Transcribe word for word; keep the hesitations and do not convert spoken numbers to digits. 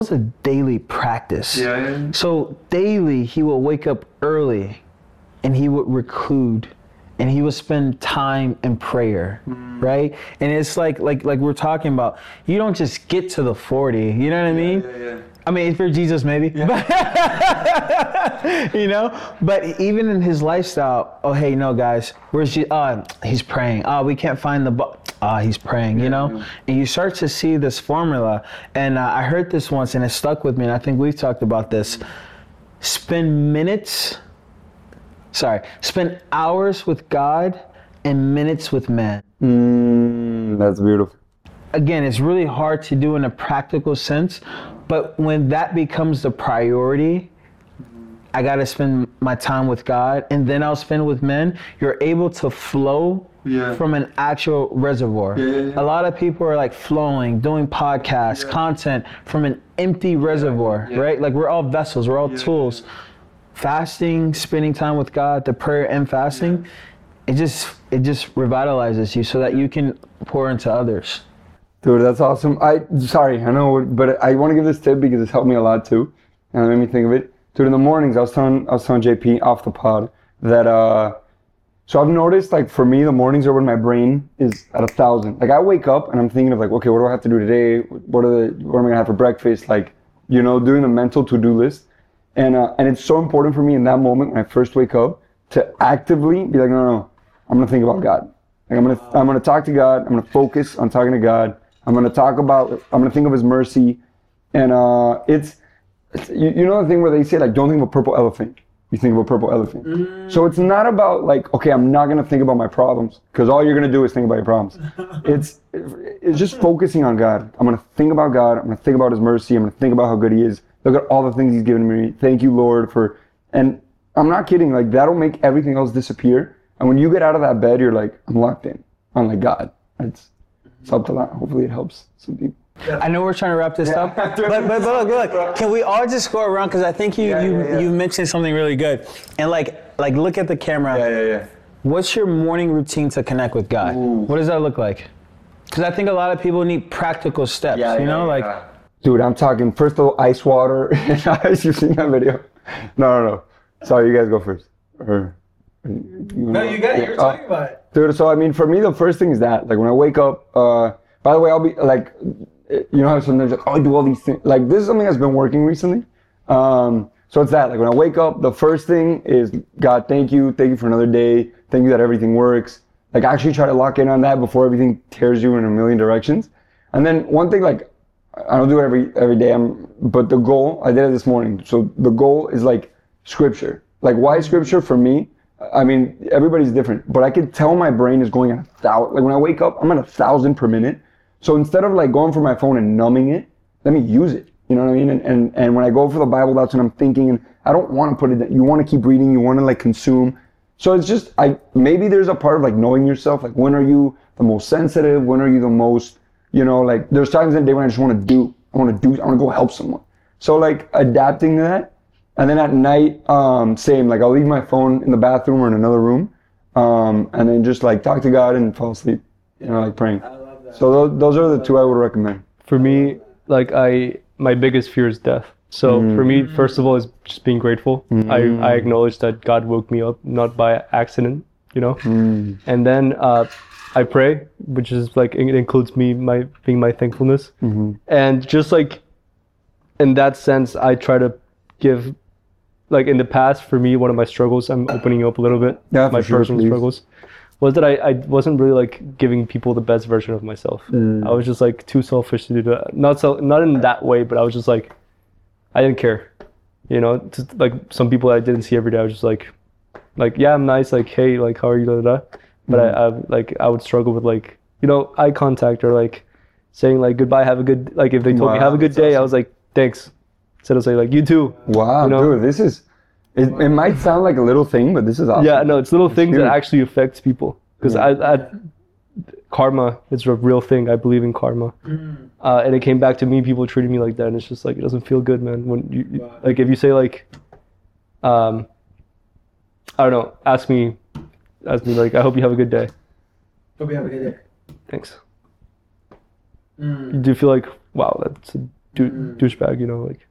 was a daily practice. Yeah, yeah. So daily he would wake up early and he would reclude and he would spend time in prayer, mm. right? And it's like like like we're talking about, you don't just get to the forty, you know what I mean? Yeah, yeah, yeah. I mean, if you're Jesus, maybe, yeah. You know, but even in his lifestyle, oh, hey, no, guys, where's he? Uh, he's praying. Oh, we can't find the book. Ah, oh, he's praying, you know? Yeah. And you start to see this formula. And uh, I heard this once and it stuck with me. And I think we've talked about this. Spend minutes, sorry, spend hours with God and minutes with man. Mm, that's beautiful. Again, it's really hard to do in a practical sense, but when that becomes the priority, I got to spend my time with God and then I'll spend with men. You're able to flow yeah. from an actual reservoir. Yeah, yeah, yeah. A lot of people are like flowing, doing podcasts, yeah. content from an empty reservoir, yeah, yeah. right? Like we're all vessels, we're all yeah, tools. Yeah. Fasting, spending time with God, the prayer and fasting, yeah. it just it just revitalizes you so that you can pour into others. Dude, that's awesome. I sorry, I know, but I want to give this tip because it's helped me a lot too, and it made me think of it. Dude, in the mornings, I was telling I was telling J P off the pod that uh, so I've noticed like for me, the mornings are when my brain is at a thousand. Like I wake up and I'm thinking of like, okay, what do I have to do today? What are the what am I gonna have for breakfast? Like, you know, doing the mental to-do list, and uh, and it's so important for me in that moment when I first wake up to actively be like, no, no, I'm gonna think about God. Like I'm gonna I'm gonna talk to God. I'm gonna focus on talking to God. I'm going to talk about, I'm going to think of his mercy. And uh, it's, it's you, you know the thing where they say, like, don't think of a purple elephant. You think of a purple elephant. Mm. So it's not about, like, okay, I'm not going to think about my problems because all you're going to do is think about your problems. it's it's just focusing on God. I'm going to think about God. I'm going to think about his mercy. I'm going to think about how good he is. Look at all the things he's given me. Thank you, Lord, for, and I'm not kidding. Like, that'll make everything else disappear. And when you get out of that bed, you're like, I'm locked in. I'm like, God, it's, It's helped a lot. Hopefully it helps some people. I know we're trying to wrap this yeah. up, but, but but look, look, can we all just go around? Because I think you yeah, you, yeah, yeah. you mentioned something really good. And like like look at the camera. Yeah, yeah, yeah. What's your morning routine to connect with God? Ooh. What does that look like? Because I think a lot of people need practical steps. Yeah, you know, yeah, like. Yeah. Dude, I'm talking first of all, ice water. You've seen that video? No, no, no. Sorry, you guys go first. Or, you no, you got it. You were talking uh, about it. Dude, so I mean, for me, the first thing is that, like, when I wake up, uh, by the way, I'll be, like, you know how sometimes, like, oh, I do all these things. Like, this is something that's been working recently. Um, so it's that, like, when I wake up, the first thing is, God, thank you. Thank you for another day. Thank you that everything works. Like, actually try to lock in on that before everything tears you in a million directions. And then one thing, like, I don't do it every, every day, I'm, but the goal, I did it this morning. So the goal is, like, scripture. Like, why scripture for me? I mean, everybody's different, but I can tell my brain is going at a thousand. Like when I wake up, I'm at a thousand per minute. So instead of like going for my phone and numbing it, let me use it. You know what I mean? And and, and when I go for the Bible, that's when I'm thinking. And I don't want to put it down. You want to keep reading. You want to like consume. So it's just, I maybe there's a part of like knowing yourself. Like when are you the most sensitive? When are you the most, you know, like there's times in the day when I just want to do. I want to do. I want to go help someone. So like adapting to that. And then at night, um, same, like I'll leave my phone in the bathroom or in another room, um, and then just like talk to God and fall asleep, you know, like praying. I love that. So those, those are the two I would recommend. For me, like I, my biggest fear is death. So mm. for me, first of all, is just being grateful. Mm. I, I acknowledge that God woke me up, not by accident, you know. Mm. And then uh, I pray, which is like, it includes me, my being my thankfulness. Mm-hmm. And just like, in that sense, I try to give, like in the past, for me, one of my struggles, I'm opening up a little bit, yeah, my sure, personal please. struggles, was that I, I wasn't really like giving people the best version of myself. Mm. I was just like too selfish to do that. Not so, not in that way, but I was just like, I didn't care. You know, just like some people I didn't see every day, I was just like, like, yeah, I'm nice, like, hey, like, how are you, da, da, da. But mm. I, I, like, I would struggle with like, you know, eye contact or like saying like, goodbye, have a good, like if they told wow, me have a good day, awesome. I was like, thanks. Instead of saying like, you too. Wow, you know? Dude, this is, it, it might sound like a little thing, but this is awesome. Yeah, no, it's little it's things huge. That actually affects people. Because yeah. I, I, karma is a real thing. I believe in karma. Mm. Uh, and it came back to me, people treating me like that. And it's just like, it doesn't feel good, man. When you, wow. like, if you say like, um, I don't know, ask me, ask me like, I hope you have a good day. Hope you have a good day. Thanks. Mm. You do feel like, wow, that's a dou- douchebag, you know, like